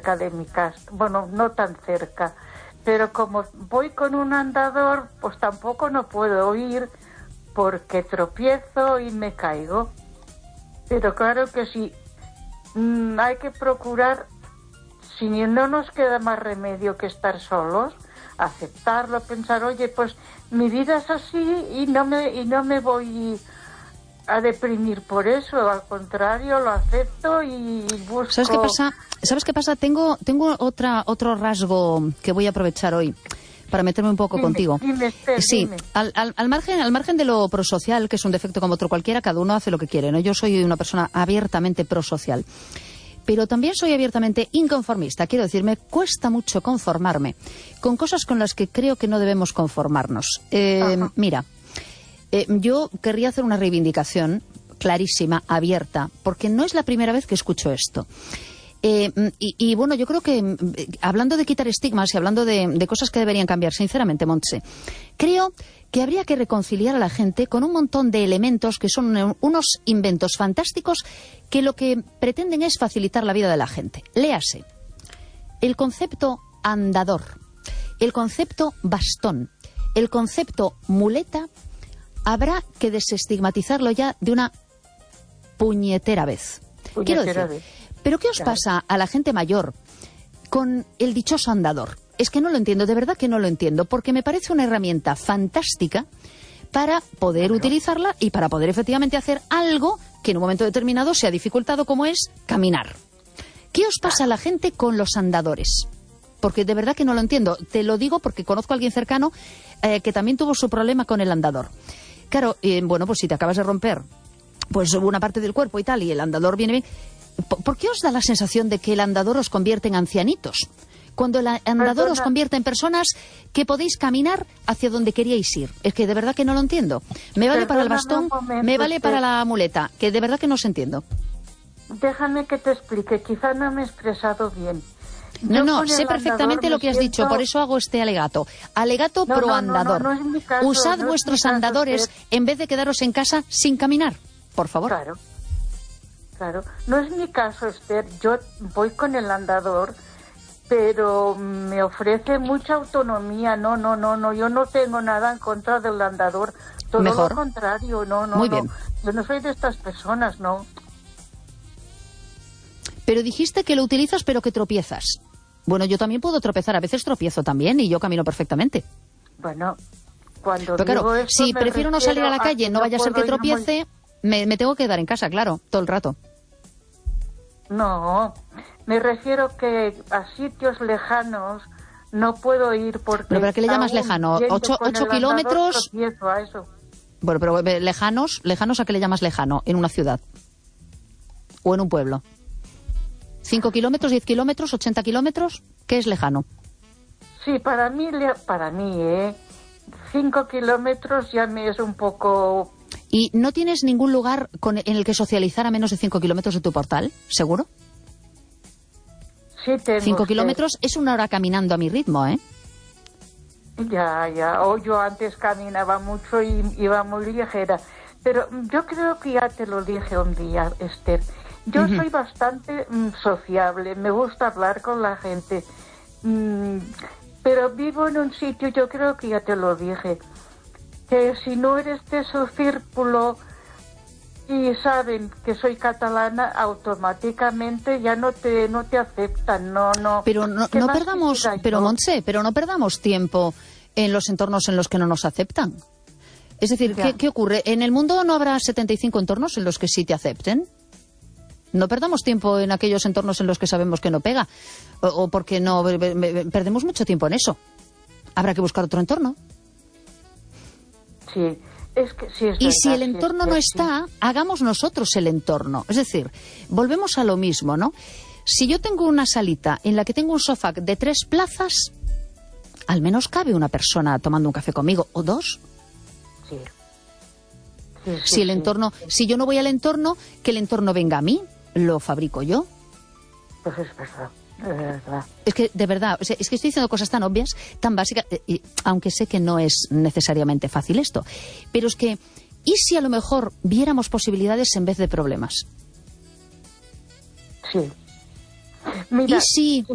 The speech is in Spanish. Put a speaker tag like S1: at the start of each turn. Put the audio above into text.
S1: cerca de mi casa. Bueno, no tan cerca. Pero como voy con un andador, pues tampoco no puedo ir porque tropiezo y me caigo. Pero claro que sí, hay que procurar, si no nos queda más remedio que estar solos, aceptarlo, pensar, oye, pues mi vida es así y no me voy a deprimir por eso, al contrario, lo acepto y busco...
S2: ¿Sabes qué pasa? Tengo otro rasgo que voy a aprovechar hoy para meterme un poco contigo.
S1: Dime, Esther,
S2: sí,
S1: dime.
S2: Al margen de lo prosocial, que es un defecto como otro cualquiera, cada uno hace lo que quiere, ¿no? Yo soy una persona abiertamente prosocial, pero también soy abiertamente inconformista. Quiero decir, me cuesta mucho conformarme con cosas con las que creo que no debemos conformarnos. Mira, yo querría hacer una reivindicación clarísima, abierta, porque no es la primera vez que escucho esto. Y bueno, yo creo que hablando de quitar estigmas y hablando de cosas que deberían cambiar, sinceramente, Montse, creo que habría que reconciliar a la gente con un montón de elementos que son unos inventos fantásticos que lo que pretenden es facilitar la vida de la gente. Léase, el concepto andador, el concepto bastón, el concepto muleta, habrá que desestigmatizarlo ya de una puñetera vez. Quiero decir, ¿pero qué os pasa a la gente mayor con el dichoso andador? Es que no lo entiendo, de verdad que no lo entiendo, porque me parece una herramienta fantástica para poder utilizarla y para poder efectivamente hacer algo que en un momento determinado se ha dificultado, como es caminar. ¿Qué os pasa a la gente con los andadores? Porque de verdad que no lo entiendo. Te lo digo porque conozco a alguien cercano que también tuvo su problema con el andador. Claro, bueno, pues si te acabas de romper pues una parte del cuerpo y tal, y el andador viene bien... ¿Por qué os da la sensación de que el andador os convierte en ancianitos? Cuando el andador os convierte en personas que podéis caminar hacia donde queríais ir. Es que de verdad que no lo entiendo. Me vale para el bastón, me vale para la muleta, que de verdad que no os entiendo.
S1: Déjame que te explique, quizá no me he expresado bien.
S2: No, sé perfectamente lo que has dicho, por eso hago este alegato. Alegato pro andador.
S1: No es mi caso,
S2: Usad
S1: no
S2: vuestros
S1: es mi caso,
S2: andadores
S1: Esther.
S2: en vez de quedaros en casa sin caminar, por favor.
S1: Claro. No es mi caso, Esther. Yo voy con el andador, pero me ofrece mucha autonomía. No. Yo no tengo nada en contra del andador. Todo
S2: Mejor.
S1: lo contrario.
S2: Muy bien.
S1: Yo no soy de estas personas, no.
S2: Pero dijiste que lo utilizas pero que tropiezas. Bueno, yo también puedo tropezar, a veces tropiezo también y yo camino perfectamente.
S1: Bueno, cuando
S2: pero claro,
S1: digo esto,
S2: si prefiero no salir a la calle, no vaya a ser que tropiece, me tengo que quedar en casa, claro, todo el rato.
S1: No, me refiero que a sitios lejanos no puedo ir porque...
S2: ¿Pero qué le llamas lejano? ¿8 kilómetros?
S1: A eso.
S2: Bueno, pero lejanos, ¿a qué le llamas lejano? ¿En una ciudad? ¿O en un pueblo? ¿5 kilómetros, 10 kilómetros, 80 kilómetros? ¿Qué es lejano?
S1: Sí, para mí, 5 kilómetros ya me es un poco...
S2: ¿Y no tienes ningún lugar en el que socializar a menos de 5 kilómetros de tu portal? ¿Seguro?
S1: Sí, tengo.
S2: 5 kilómetros es una hora caminando a mi ritmo, ¿eh?
S1: Ya. Yo antes caminaba mucho y iba muy ligera. Pero yo creo que ya te lo dije un día, Esther. Yo soy bastante sociable, me gusta hablar con la gente. Pero vivo en un sitio, yo creo que ya te lo dije, que si no eres de su círculo y saben que soy catalana, automáticamente ya no te aceptan, no.
S2: Pero no perdamos, pero Montse, pero no perdamos tiempo en los entornos en los que no nos aceptan. Es decir, ¿qué ocurre? ¿En el mundo no habrá 75 entornos en los que sí te acepten? No perdamos tiempo en aquellos entornos en los que sabemos que no pega, o porque no perdemos mucho tiempo en eso. Habrá que buscar otro entorno.
S1: Sí. Es que sí, es
S2: y
S1: verdad,
S2: si el entorno no está, hagamos nosotros el entorno. Es decir, volvemos a lo mismo, ¿no? Si yo tengo una salita en la que tengo un sofá de 3 plazas, al menos cabe una persona tomando un café conmigo, o 2.
S1: Sí.
S2: Si el entorno, si yo no voy al entorno, que el entorno venga a mí, lo fabrico yo.
S1: Pues es verdad.
S2: Es que, de verdad, es que estoy diciendo cosas tan obvias, tan básicas, aunque sé que no es necesariamente fácil esto, pero es que, ¿y si a lo mejor viéramos posibilidades en vez de problemas?
S1: Sí. Mira,
S2: ¿y si